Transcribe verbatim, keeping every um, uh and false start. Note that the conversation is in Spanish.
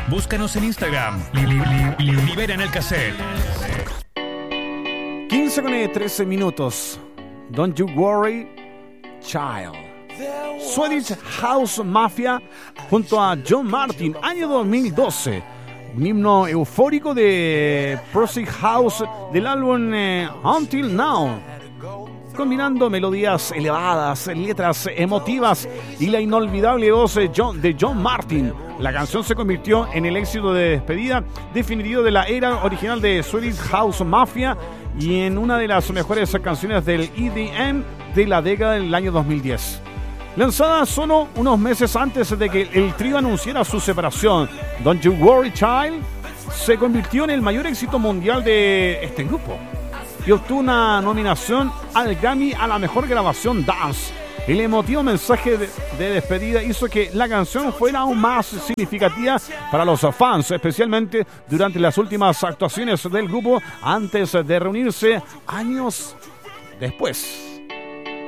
Búscanos en Instagram. Li- li- li- Libera en el cassette. quince con trece minutos. Don't You Worry, Child. Swedish House Mafia junto a John Martin, año dos mil doce. Un himno eufórico de Progressive House del álbum eh, Until Now, combinando melodías elevadas, letras emotivas y la inolvidable voz de John, de John Martin. La canción se convirtió en el éxito de despedida definitivo de la era original de Swedish House Mafia y en una de las mejores canciones del E D M de la década del año dos mil diez. Lanzada solo unos meses antes de que el trío anunciara su separación, Don't You Worry Child se convirtió en el mayor éxito mundial de este grupo y obtuvo una nominación al Grammy a la mejor grabación dance. El emotivo mensaje de, de despedida hizo que la canción fuera aún más significativa para los fans, especialmente durante las últimas actuaciones del grupo antes de reunirse años después.